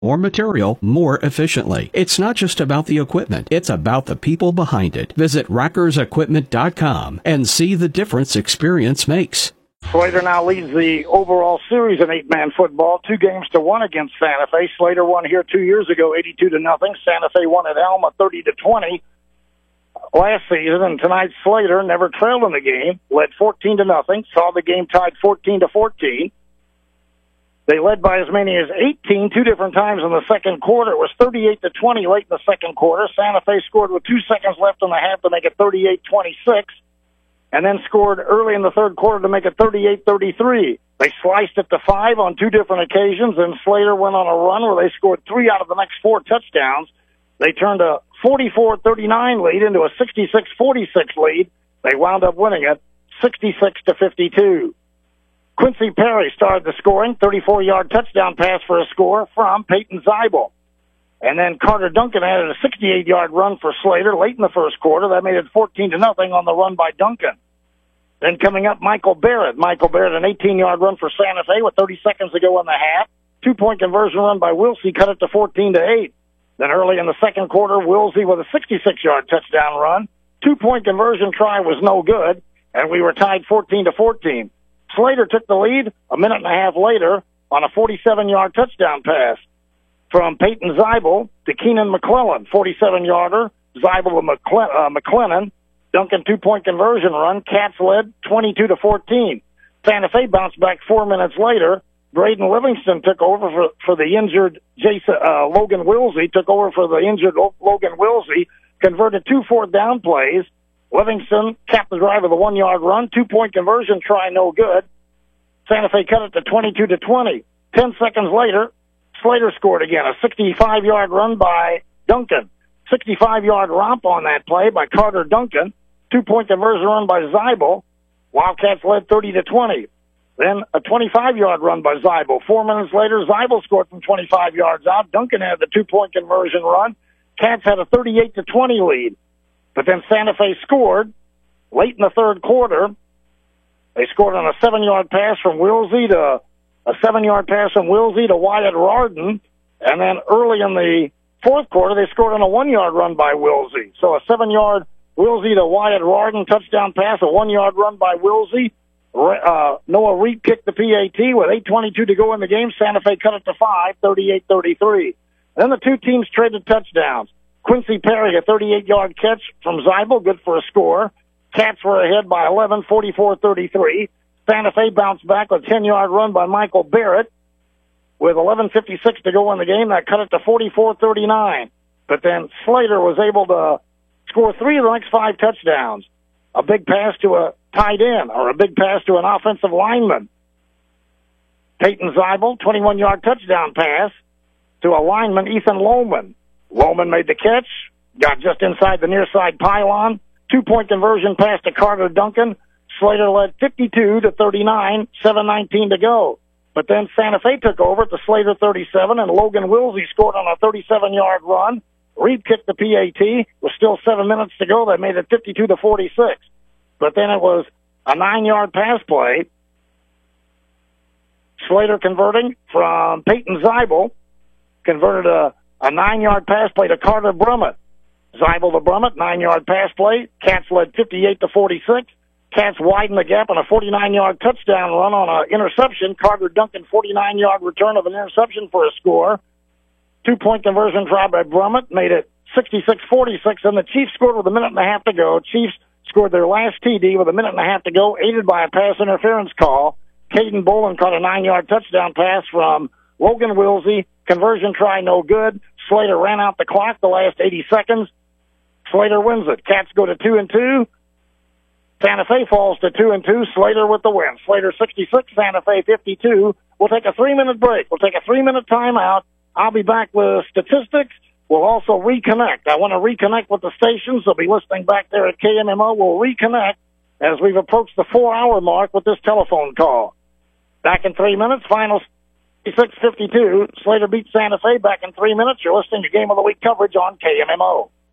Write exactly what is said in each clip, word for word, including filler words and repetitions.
or material more efficiently. It's not just about the equipment, it's about the people behind it. Visit rockers equipment dot com and see the difference experience makes. Slater now leads the overall series in eight-man football, two games to one against Santa Fe. Slater won here two years ago, eighty-two to nothing. Santa Fe won at Alma, thirty to twenty last season. And tonight, Slater never trailed in the game, led fourteen to nothing. Saw the game tied fourteen to fourteen. They led by as many as eighteen two different times in the second quarter. It was thirty-eight to twenty late in the second quarter. Santa Fe scored with two seconds left in the half to make it thirty-eight twenty-six. And then scored early in the third quarter to make it thirty-eight thirty-three. They sliced it to five on two different occasions, and Slater went on a run where they scored three out of the next four touchdowns. They turned a forty-four thirty-nine lead into a sixty-six forty-six lead. They wound up winning it sixty-six to fifty-two. Quincy Perry started the scoring, thirty-four-yard touchdown pass for a score from Peyton Zeibel. And then Carter Duncan added a sixty-eight-yard run for Slater late in the first quarter. That made it fourteen to nothing on the run by Duncan. Then coming up, Michael Barrett. Michael Barrett, an eighteen-yard run for Santa Fe with thirty seconds to go in the half. Two-point conversion run by Wilsey cut it to fourteen to eight. Then early in the second quarter, Wilsey with a sixty-six-yard touchdown run. Two-point conversion try was no good, and we were tied fourteen to fourteen. Slater took the lead a minute and a half later on a forty-seven-yard touchdown pass from Peyton Zeibel to Keenan McClellan, forty-seven-yarder. Zeibel to McCle- uh, McLennan. Duncan two-point conversion run. Cats led twenty-two to fourteen. Santa Fe bounced back four minutes later. Braden Livingston took over for, for the injured Jason uh, Logan Wilsey, took over for the injured Logan Wilsey, converted two fourth down plays. Livingston capped the drive with a one-yard run. Two-point conversion try, no good. Santa Fe cut it to twenty-two to twenty. Ten seconds later, Slater scored again, a sixty-five-yard run by Duncan. sixty-five-yard romp on that play by Carter Duncan. Two-point conversion run by Zeibel. Wildcats led thirty to twenty. Then a twenty-five-yard run by Zeibel. Four minutes later, Zeibel scored from twenty-five yards out. Duncan had the two-point conversion run. Cats had a thirty-eight to twenty lead. But then Santa Fe scored late in the third quarter. They scored on a seven-yard pass from Wilsey to a seven-yard pass from Wilsey to Wyatt Rarden. And then early in the fourth quarter, they scored on a one-yard run by Wilsey. So a seven-yard Wilsey to Wyatt Rarden touchdown pass, a one-yard run by Wilsey. Uh, Noah Reed kicked the P A T with eight twenty-two to go in the game. Santa Fe cut it to five, thirty-eight thirty-three. Then the two teams traded touchdowns. Quincy Perry, a thirty-eight-yard catch from Zeibel, good for a score. Cats were ahead by eleven, forty-four thirty-three. Santa Fe bounced back with a ten-yard run by Michael Barrett. With eleven fifty-six to go in the game, that cut it to forty-four thirty-nine. But then Slater was able to score three of the next five touchdowns. A big pass to a tight end, or a big pass to an offensive lineman. Peyton Zeibel, twenty-one-yard touchdown pass to a lineman, Ethan Lohman. Lohman made the catch, got just inside the near side pylon. Two-point conversion pass to Carter Duncan. Slater led fifty-two to thirty-nine, seven nineteen to go. But then Santa Fe took over at the Slater thirty-seven, and Logan Wilsey scored on a thirty-seven-yard run. Reed kicked the P A T. With still seven minutes to go, they made it fifty-two to forty-six. But then it was a nine-yard pass play. Slater converting from Peyton Zeibel. Converted a A nine-yard pass play to Carter Brummett. Zeibel to Brummett, nine-yard pass play. Cats led fifty-eight to forty-six. Cats widened the gap on a forty-nine-yard touchdown run on an interception. Carter Duncan, forty-nine-yard return of an interception for a score. Two-point conversion try by Brummett made it sixty-six forty-six, and the Chiefs scored with a minute and a half to go. Chiefs scored their last T D with a minute and a half to go, aided by a pass interference call. Caden Bolin caught a nine-yard touchdown pass from Logan Wilsey. Conversion try no good. Slater ran out the clock the last eighty seconds. Slater wins it. Cats go to two and two. Santa Fe falls to two and two. Slater with the win. Slater sixty-six, Santa Fe fifty-two. We'll take a three-minute break. We'll take a three-minute timeout. I'll be back with statistics. We'll also reconnect. I want to reconnect with the stations. They'll be listening back there at K M M O. We'll reconnect as we've approached the four-hour mark with this telephone call. Back in three minutes. Final sixty-six fifty-two. Slater beats Santa Fe. Back in three minutes. You're listening to Game of the Week coverage on K M M O.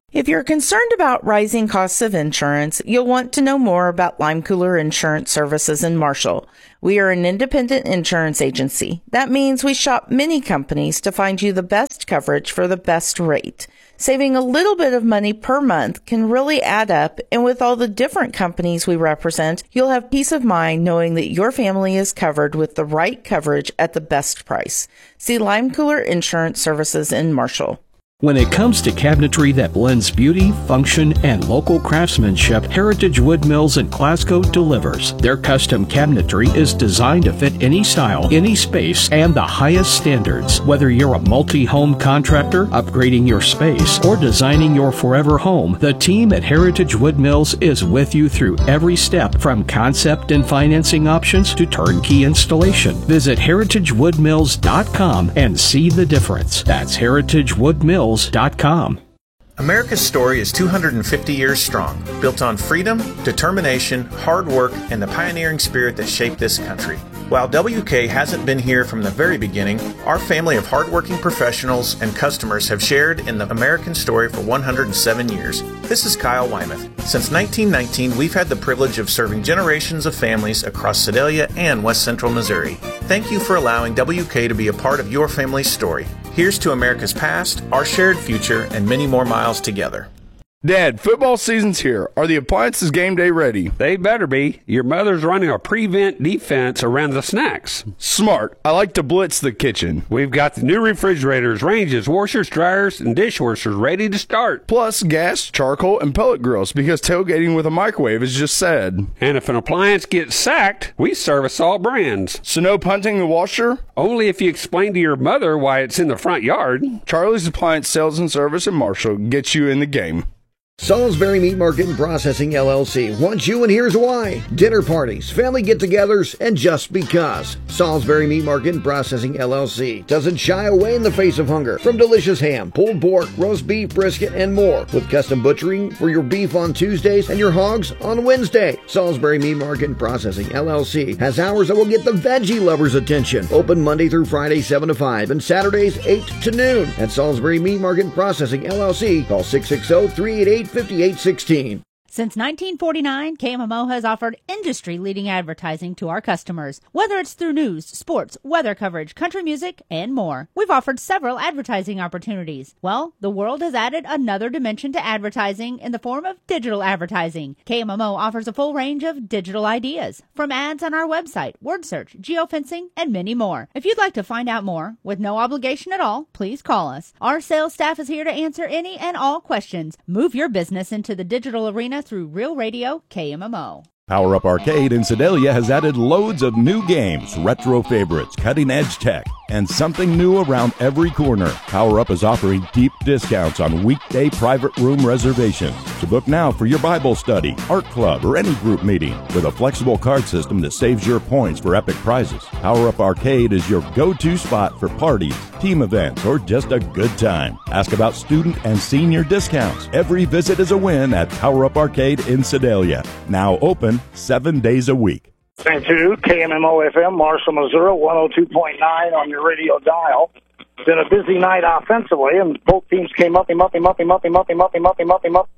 If you're concerned about rising costs of insurance, you'll want to know more about Lime Cooler Insurance Services in Marshall. We are an independent insurance agency. That means we shop many companies to find you the best coverage for the best rate. Saving a little bit of money per month can really add up, and with all the different companies we represent, you'll have peace of mind knowing that your family is covered with the right coverage at the best price. See Lime Cooler Insurance Services in Marshall. When it comes to cabinetry that blends beauty, function, and local craftsmanship, Heritage Wood Mills in Glasgow delivers. Their custom cabinetry is designed to fit any style, any space, and the highest standards. Whether you're a multi-home contractor, upgrading your space, or designing your forever home, the team at Heritage Wood Mills is with you through every step, from concept and financing options to turnkey installation. Visit heritage wood mills dot com and see the difference. That's heritage wood mills dot com. America's story is two hundred fifty years strong, built on freedom, determination, hard work, and the pioneering spirit that shaped this country. While W K hasn't been here from the very beginning, our family of hardworking professionals and customers have shared in the American story for one hundred seven years. This is Kyle Wymuth. Since nineteen nineteen, we've had the privilege of serving generations of families across Sedalia and West Central Missouri. Thank you for allowing W K to be a part of your family's story. Here's to America's past, our shared future, and many more miles together. Dad, football season's here. Are the appliances game day ready? They better be. Your mother's running a prevent defense around the snacks. Smart. I like to blitz the kitchen. We've got the new refrigerators, ranges, washers, dryers, and dishwashers ready to start. Plus gas, charcoal, and pellet grills, because tailgating with a microwave is just sad. And if an appliance gets sacked, we service all brands. So no punting the washer? Only if you explain to your mother why it's in the front yard. Charlie's Appliance Sales and Service in Marshall gets you in the game. Salisbury Meat Market and Processing, L L C wants you, and here's why. Dinner parties, family get-togethers, and just because. Salisbury Meat Market and Processing, L L C doesn't shy away in the face of hunger. From delicious ham, pulled pork, roast beef, brisket, and more. With custom butchering for your beef on Tuesdays and your hogs on Wednesday. Salisbury Meat Market and Processing, L L C has hours that will get the veggie lovers' attention. Open Monday through Friday, seven to five, and Saturdays, eight to noon. At Salisbury Meat Market and Processing, L L C, call six six zero, three eight eight, five eight one six. Since nineteen forty-nine, K M M O has offered industry-leading advertising to our customers, whether it's through news, sports, weather coverage, country music, and more. We've offered several advertising opportunities. Well, the world has added another dimension to advertising in the form of digital advertising. K M M O offers a full range of digital ideas, from ads on our website, word search, geofencing, and many more. If you'd like to find out more, with no obligation at all, please call us. Our sales staff is here to answer any and all questions. Move your business into the digital arena through Real Radio K M M O. Power Up Arcade in Sedalia has added loads of new games, retro favorites, cutting-edge tech, and something new around every corner. Power Up is offering deep discounts on weekday private room reservations. So book now for your Bible study, art club, or any group meeting with a flexible card system that saves your points for epic prizes. Power Up Arcade is your go-to spot for parties, team events, or just a good time. Ask about student and senior discounts. Every visit is a win at Power Up Arcade in Sedalia. Now open seven days a week. Thank you. K M M O F M, Marshall, Missouri, one oh two point nine on your radio dial. It's been a busy night offensively, and both teams came up, him up, him up, him up, him up, him up, him up, him up, him up,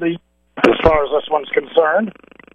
as far as this one's concerned.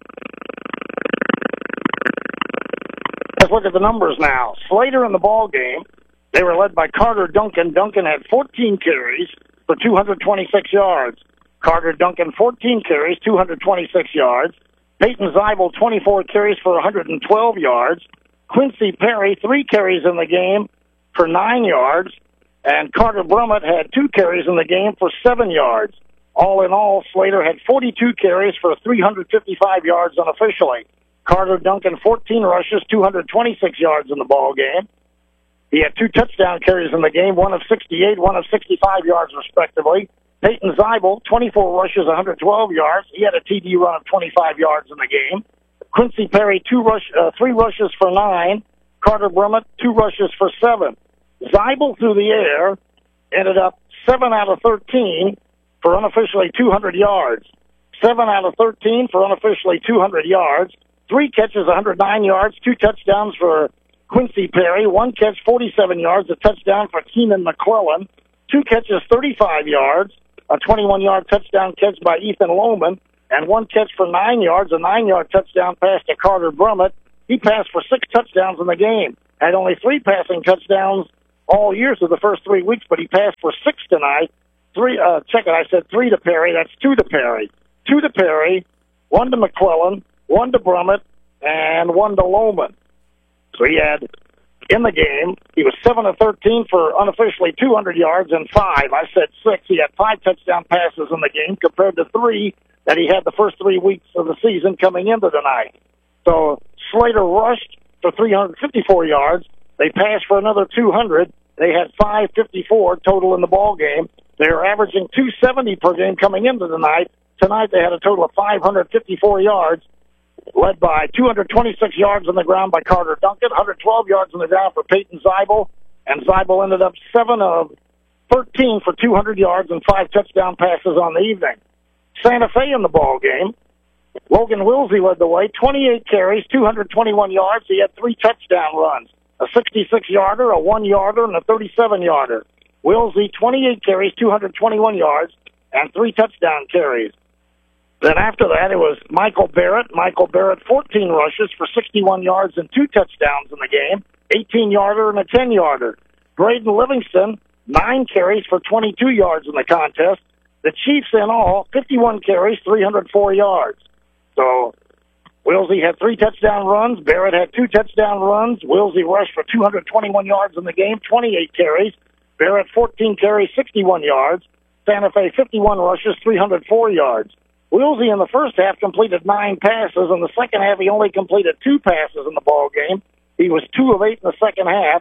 Let's look at the numbers now. Slater in the ball game, they were led by Carter Duncan. Duncan had fourteen carries for two hundred twenty-six yards. Carter Duncan, fourteen carries, two hundred twenty-six yards. Peyton Zeibel, twenty-four carries for one hundred twelve yards. Quincy Perry, three carries in the game for nine yards. And Carter Brummett had two carries in the game for seven yards. All in all, Slater had forty-two carries for three hundred fifty-five yards unofficially. Carter Duncan, fourteen rushes, two hundred twenty-six yards in the ball game. He had two touchdown carries in the game, one of sixty-eight, one of sixty-five yards respectively. Peyton Zeibel, twenty-four rushes, one hundred twelve yards. He had a T D run of twenty-five yards in the game. Quincy Perry, two rush, uh, three rushes for nine. Carter Brummett, two rushes for seven. Zeibel through the air ended up seven out of thirteen for unofficially two hundred yards. seven out of thirteen for unofficially two hundred yards. Three catches, one hundred nine yards. Two touchdowns for Quincy Perry. One catch, forty-seven yards. A touchdown for Keenan McClellan. Two catches, thirty-five yards. a twenty-one-yard touchdown catch by Ethan Lohman, and one catch for nine yards, a nine-yard touchdown pass to Carter Brummett. He passed for six touchdowns in the game. Had only three passing touchdowns all year through the first three weeks, but he passed for six tonight. Three, uh, check it, I said three to Perry. That's two to Perry. Two to Perry, one to McClellan, one to Brummett, and one to Lohman. So he had, in the game, he was seven of thirteen for unofficially two hundred yards and five. I said six. He had five touchdown passes in the game compared to three that he had the first three weeks of the season coming into tonight. So Slater rushed for three hundred fifty-four yards. They passed for another two hundred. They had five fifty-four total in the ball game. They were averaging two seventy per game coming into tonight. Tonight they had a total of five hundred fifty-four yards, led by two hundred twenty-six yards on the ground by Carter Duncan, one hundred twelve yards on the ground for Peyton Zeibel, and Zeibel ended up seven of thirteen for two hundred yards and five touchdown passes on the evening. Santa Fe in the ball game. Logan Wilsey led the way, twenty-eight carries, two hundred twenty-one yards. He had three touchdown runs, a sixty-six-yarder, a one-yarder, and a thirty-seven-yarder. Wilsey, twenty-eight carries, two hundred twenty-one yards, and three touchdown carries. Then after that, it was Michael Barrett. Michael Barrett, fourteen rushes for sixty-one yards and two touchdowns in the game, eighteen-yarder and a ten-yarder. Braden Livingston, nine carries for twenty-two yards in the contest. The Chiefs in all, fifty-one carries, three hundred four yards. So Wilsey had three touchdown runs. Barrett had two touchdown runs. Wilsey rushed for two hundred twenty-one yards in the game, twenty-eight carries. Barrett, fourteen carries, sixty-one yards. Santa Fe, fifty-one rushes, three hundred four yards. Wilsey in the first half completed nine passes. In the second half, he only completed two passes in the ball game. He was two of eight in the second half.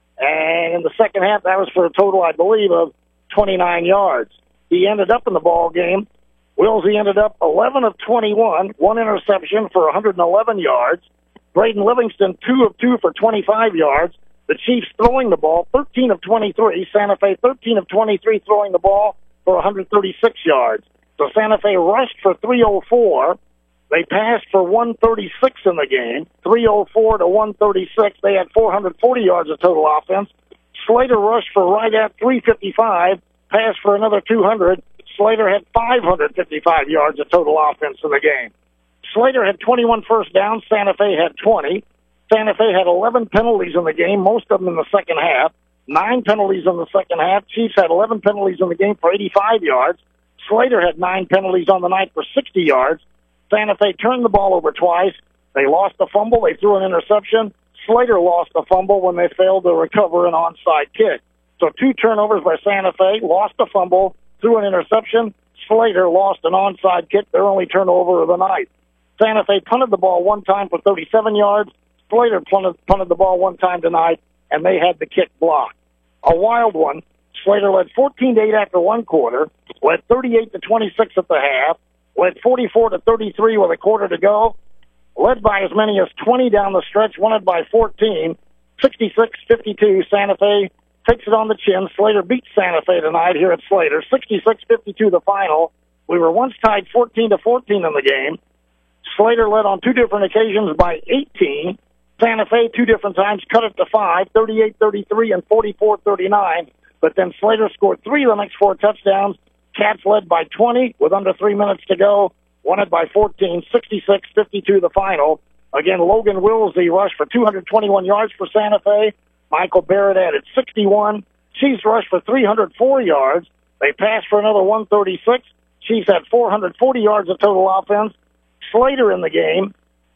And in the second half, that was for a total, I believe, of twenty-nine yards. He ended up in the ball game. Wilsey ended up eleven of twenty-one, one interception for one hundred eleven yards. Braden Livingston, two of two for twenty-five yards. The Chiefs throwing the ball, thirteen of twenty-three. Santa Fe, thirteen of twenty-three throwing the ball for one hundred thirty-six yards. So Santa Fe rushed for three oh four. They passed for one thirty-six in the game, three oh four to one thirty-six. They had four hundred forty yards of total offense. Slater rushed for right at three fifty-five, passed for another two hundred. Slater had five hundred fifty-five yards of total offense in the game. Slater had twenty-one first downs. Santa Fe had twenty. Santa Fe had eleven penalties in the game, most of them in the second half. Nine penalties in the second half. Chiefs had eleven penalties in the game for eighty-five yards. Slater had nine penalties on the night for sixty yards. Santa Fe turned the ball over twice. They lost the fumble. They threw an interception. Slater lost the fumble when they failed to recover an onside kick. So two turnovers by Santa Fe, lost the fumble, threw an interception. Slater lost an onside kick, their only turnover of the night. Santa Fe punted the ball one time for thirty-seven yards. Slater punted, punted the ball one time tonight, and they had the kick blocked. A wild one. Slater led fourteen to eight after one quarter, led thirty-eight to twenty-six at the half, led forty-four to thirty-three with a quarter to go, led by as many as twenty down the stretch, won it by fourteen, sixty-six fifty-two. Santa Fe takes it on the chin. Slater beats Santa Fe tonight here at Slater, sixty-six fifty-two the final. We were once tied fourteen to fourteen in the game. Slater led on two different occasions by eighteen. Santa Fe two different times cut it to five, thirty-eight thirty-three and forty-four thirty-nine. But then Slater scored three of the next four touchdowns. Cats led by twenty with under three minutes to go. Won it by fourteen, sixty-six fifty-two the final. Again, Logan Wilsey rushed for two hundred twenty-one yards for Santa Fe. Michael Barrett added sixty-one. Chiefs rushed for three hundred four yards. They passed for another one thirty-six. Chiefs had four hundred forty yards of total offense. Slater in the game.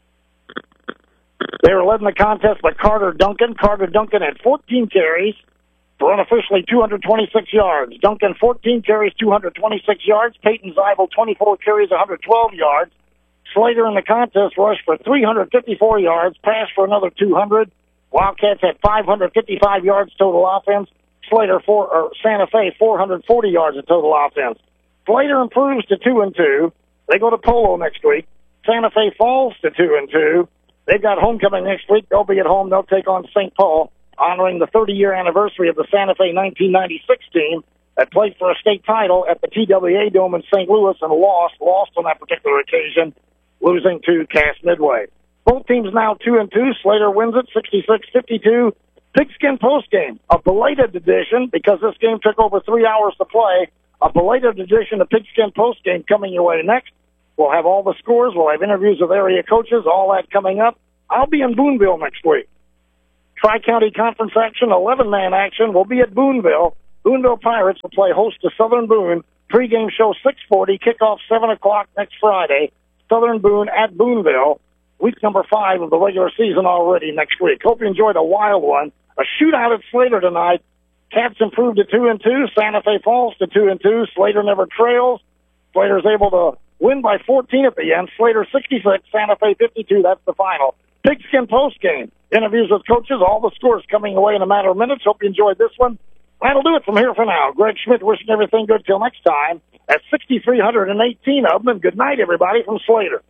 They were led in the contest by Carter Duncan. Carter Duncan had fourteen carries for unofficially two hundred twenty-six yards. Duncan, fourteen carries, two hundred twenty-six yards. Peyton Zeibel, twenty-four carries, one hundred twelve yards. Slater in the contest rushed for three hundred fifty-four yards, passed for another two hundred. Wildcats had five hundred fifty-five yards total offense. Slater, four, or Santa Fe, four hundred forty yards of total offense. Slater improves to two and two. They go to Polo next week. Santa Fe falls to two and two. They've got homecoming next week. They'll be at home. They'll take on Saint Paul, honoring the thirty-year anniversary of the Santa Fe nineteen ninety-six team that played for a state title at the T W A Dome in Saint Louis and lost, lost on that particular occasion, losing to Cass Midway. Both teams now two and two. Slater wins it sixty-six fifty-two. Pigskin postgame, a belated edition because this game took over three hours to play A belated edition of Pigskin Postgame coming your way next. We'll have all the scores. We'll have interviews with area coaches, all that coming up. I'll be in Boonville next week. Tri-County Conference action, eleven-man action. We'll be at Boonville. Boonville Pirates will play host to Southern Boone. Pre-game show six forty, kickoff seven o'clock next Friday. Southern Boone at Boonville. Week number five of the regular season already next week. Hope you enjoyed a wild one. A shootout at Slater tonight. Cats improved to two and two. Santa Fe falls to two and two. Slater never trails. Slater's able to win by fourteen at the end. Slater sixty-six, Santa Fe fifty-two. That's the final. Pigskin postgame. Interviews with coaches. All the scores coming away in a matter of minutes. Hope you enjoyed this one. That'll do it from here for now. Greg Schmidt wishing everything good till next time at six thousand three hundred eighteen of them. And good night, everybody, from Slater.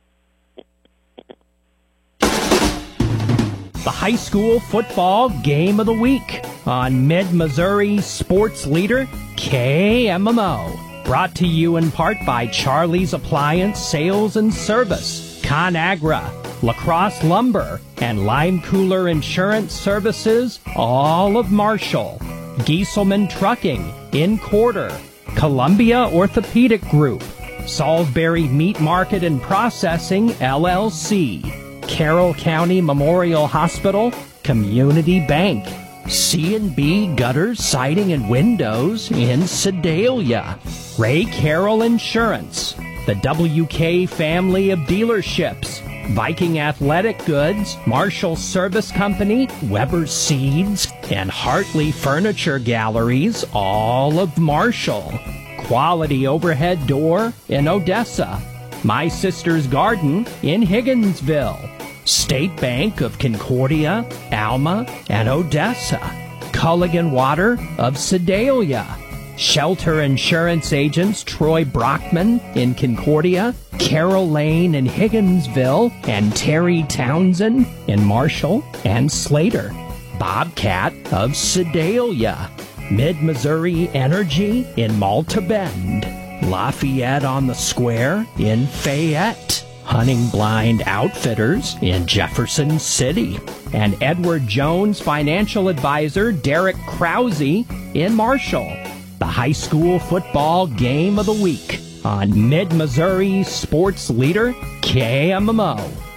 The high school football game of the week on Mid-Missouri Sports Leader K M M O. Brought to you in part by Charlie's Appliance Sales and Service, ConAgra, La Crosse Lumber, and Lime Cooler Insurance Services, all of Marshall. Gieselman Trucking, in Quarter, Columbia Orthopedic Group, Salisbury Meat Market and Processing, L L C, Carroll County Memorial Hospital, Community Bank, C and B Gutters, Siding and Windows in Sedalia, Ray Carroll Insurance, the W K family of dealerships, Viking Athletic Goods, Marshall Service Company, Weber Seeds, and Hartley Furniture Galleries, all of Marshall. Quality Overhead Door in Odessa. My Sister's Garden in Higginsville. State Bank of Concordia, Alma, and Odessa. Culligan Water of Sedalia. Shelter Insurance Agents Troy Brockman in Concordia, Carol Lane in Higginsville, and Terry Townsend in Marshall and Slater. Bobcat of Sedalia. Mid-Missouri Energy in Malta Bend. Lafayette on the Square in Fayette. Hunting Blind Outfitters in Jefferson City. And Edward Jones Financial Advisor Derek Krause in Marshall. The high school football game of the week on Mid-Missouri Sports Leader K M M O.